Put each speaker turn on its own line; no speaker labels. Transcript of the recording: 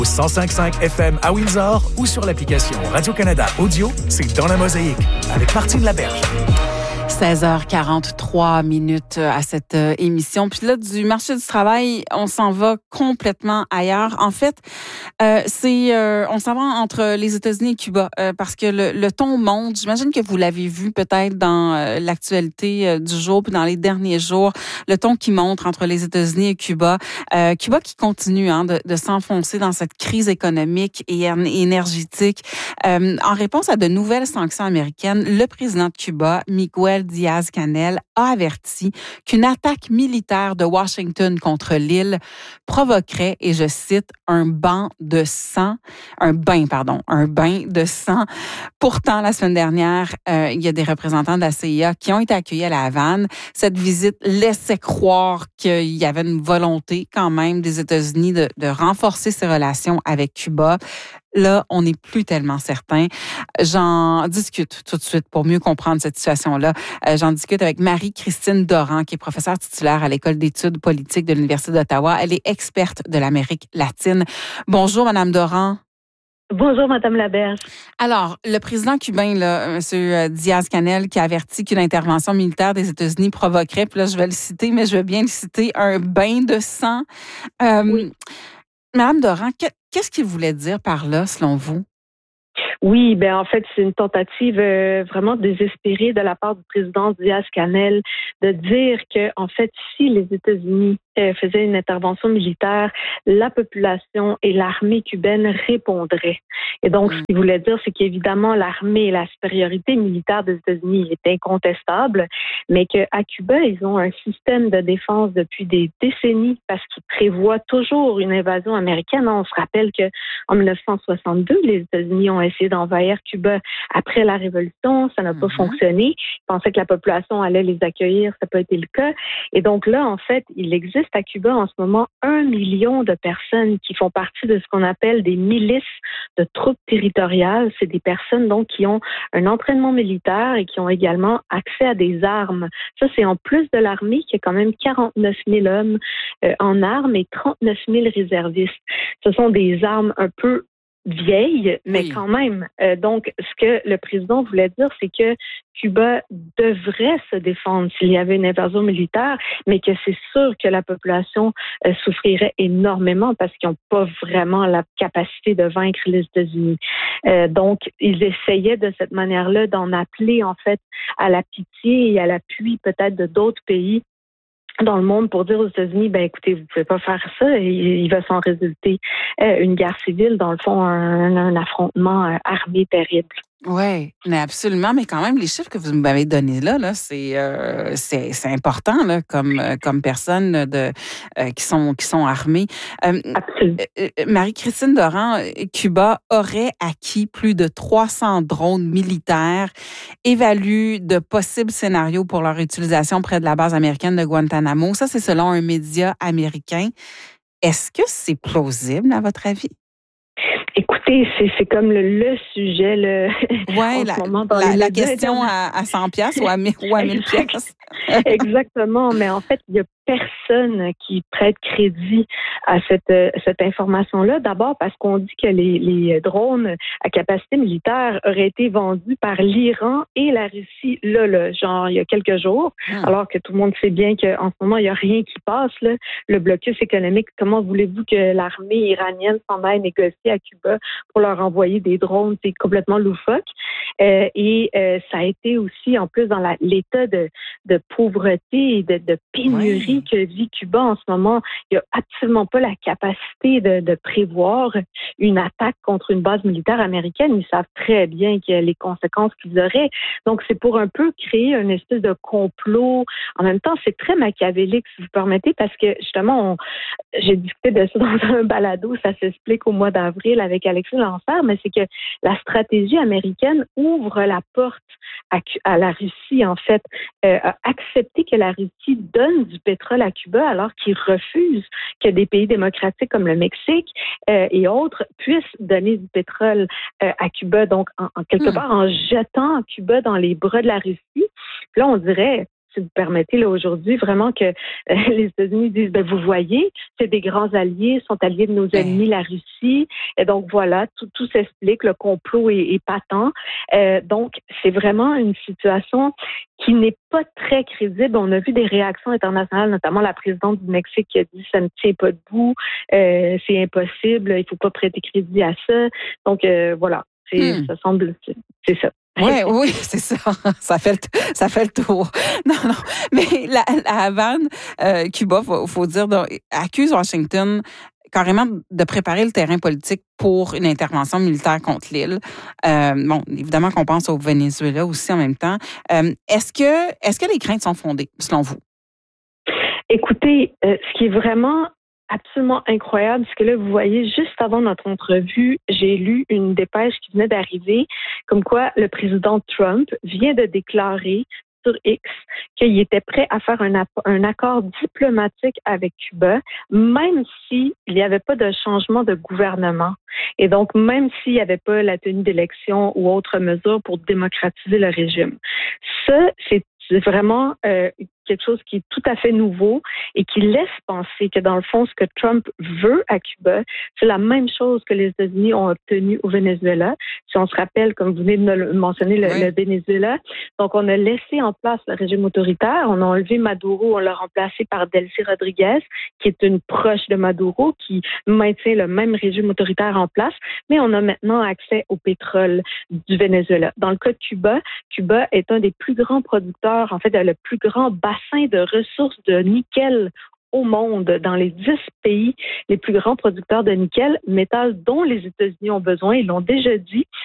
Au 105.5 FM à Windsor ou sur l'application Radio-Canada Audio, c'est Dans la Mosaïque avec Martine Laberge.
16h43 à cette émission. Puis là, du marché du travail, on s'en va complètement ailleurs. En fait, on s'en va entre les États-Unis et Cuba parce que le ton monte. J'imagine que vous l'avez vu peut-être dans l'actualité du jour puis dans les derniers jours, le ton qui monte entre les États-Unis et Cuba. Cuba qui continue de s'enfoncer dans cette crise économique et énergétique. En réponse à de nouvelles sanctions américaines, le président de Cuba, Miguel Díaz-Canel, a averti qu'une attaque militaire de Washington contre l'île provoquerait, et je cite, un bain de sang. Pourtant, la semaine dernière, il y a des représentants de la CIA qui ont été accueillis à La Havane. Cette visite laissait croire qu'il y avait une volonté quand même des États-Unis de renforcer ses relations avec Cuba. Là, on n'est plus tellement certain. J'en discute tout de suite pour mieux comprendre cette situation-là. J'en discute avec Marie-Christine Doran, qui est professeure titulaire à l'École d'études politiques de l'Université d'Ottawa. Elle est experte de l'Amérique latine. Bonjour, Madame Doran.
Bonjour, Madame Laberge.
Alors, le président cubain, là, M. Díaz-Canel, qui a averti qu'une intervention militaire des États-Unis provoquerait, puis là, je vais le citer, mais je vais bien le citer, un bain de sang.
Oui.
Madame Doran, qu'est-ce qu'il voulait dire par là, selon vous?
Oui, en fait, c'est une tentative vraiment désespérée de la part du président Díaz-Canel de dire que, en fait, si les États-Unis faisaient une intervention militaire, la population et l'armée cubaine répondraient. Et donc, ce qu'il voulait dire, c'est qu'évidemment, l'armée et la supériorité militaire des États-Unis est incontestable, mais qu'à Cuba, ils ont un système de défense depuis des décennies parce qu'ils prévoient toujours une invasion américaine. On se rappelle qu'en 1962, les États-Unis ont essayé d'envahir Cuba après la Révolution. Ça n'a pas fonctionné. Ils pensaient que la population allait les accueillir. Ça n'a pas été le cas. Et donc là, en fait, il existe à Cuba en ce moment 1 million de personnes qui font partie de ce qu'on appelle des milices de troupes territoriales. C'est des personnes donc qui ont un entraînement militaire et qui ont également accès à des armes. Ça, c'est en plus de l'armée qui a quand même 49 000 hommes en armes et 39 000 réservistes. Ce sont des armes un peu vieille, mais quand même. Donc, ce que le président voulait dire, c'est que Cuba devrait se défendre s'il y avait une invasion militaire, mais que c'est sûr que la population souffrirait énormément parce qu'ils n'ont pas vraiment la capacité de vaincre les États-Unis. Donc, ils essayaient de cette manière-là d'en appeler, en fait, à la pitié et à l'appui peut-être de d'autres pays dans le monde pour dire aux États-Unis, écoutez, vous pouvez pas faire ça et il va s'en résulter une guerre civile, dans le fond, un affrontement armé terrible.
Oui, mais absolument. Mais quand même, les chiffres que vous m'avez donnés là, c'est important là, comme personnes qui sont armées.
Absolument.
Marie-Christine Doran, Cuba aurait acquis plus de 300 drones militaires, évalue de possibles scénarios pour leur utilisation près de la base américaine de Guantanamo. Ça, c'est selon un média américain. Est-ce que c'est plausible, à votre avis?
Écoutez, c'est comme le sujet en ce moment dans
la question à 100 piastres ou à 1000 piastres.
Exactement, mais en fait, il y a personne qui prête crédit à cette information-là. D'abord parce qu'on dit que les drones à capacité militaire auraient été vendus par l'Iran et la Russie, genre il y a quelques jours, alors que tout le monde sait bien qu'en ce moment, il n'y a rien qui passe, là. Le blocus économique, comment voulez-vous que l'armée iranienne s'en aille négocier à Cuba pour leur envoyer des drones? C'est complètement loufoque. Et ça a été aussi, en plus, dans l'état de pauvreté et de pénurie que vit Cuba en ce moment. Il n'y a absolument pas la capacité de prévoir une attaque contre une base militaire américaine. Ils savent très bien les conséquences qu'ils auraient. Donc, c'est pour un peu créer une espèce de complot. En même temps, c'est très machiavélique, si vous permettez, parce que, justement, j'ai discuté de ça dans un balado, ça s'explique au mois d'avril avec Alexis Lansard, mais c'est que la stratégie américaine ouvre la porte à la Russie, en fait, a accepté que la Russie donne du pétrole à Cuba alors qu'ils refusent que des pays démocratiques comme le Mexique et autres puissent donner du pétrole à Cuba. Donc, en quelque part, en jetant Cuba dans les bras de la Russie, là, on dirait, si vous permettez, là, aujourd'hui, vraiment que les États-Unis disent, vous voyez, c'est des grands alliés, sont alliés de nos ennemis, la Russie. Et donc, voilà, tout s'explique, le complot est patent. Donc, c'est vraiment une situation qui n'est pas très crédible. On a vu des réactions internationales, notamment la présidente du Mexique qui a dit, ça ne tient pas debout, c'est impossible, il faut pas prêter crédit à ça. Donc, voilà, ça semble, c'est ça.
Oui, c'est ça. Ça fait le tour. Non. Mais la Havane, Cuba, faut dire, accuse Washington carrément de préparer le terrain politique pour une intervention militaire contre l'île. Évidemment qu'on pense au Venezuela aussi en même temps. Est-ce que les craintes sont fondées, selon vous?
Écoutez, ce qui est vraiment absolument incroyable, c'est que là, vous voyez, juste avant notre entrevue, j'ai lu une dépêche qui venait d'arriver, comme quoi le président Trump vient de déclarer sur X qu'il était prêt à faire un accord diplomatique avec Cuba, même s'il n'y avait pas de changement de gouvernement. Et donc, même s'il n'y avait pas la tenue d'élections ou autres mesures pour démocratiser le régime. Ça, c'est vraiment quelque chose qui est tout à fait nouveau et qui laisse penser que, dans le fond, ce que Trump veut à Cuba, c'est la même chose que les États-Unis ont obtenu au Venezuela. Si on se rappelle, comme vous venez de le mentionner, le Venezuela, donc on a laissé en place le régime autoritaire, on a enlevé Maduro, on l'a remplacé par Delcy Rodriguez, qui est une proche de Maduro, qui maintient le même régime autoritaire en place, mais on a maintenant accès au pétrole du Venezuela. Dans le cas de Cuba, Cuba est un des plus grands producteurs, en fait, le plus grand bassin de ressources de nickel au monde, dans les 10 pays les plus grands producteurs de nickel, métal dont les États-Unis ont besoin, ils l'ont déjà dit.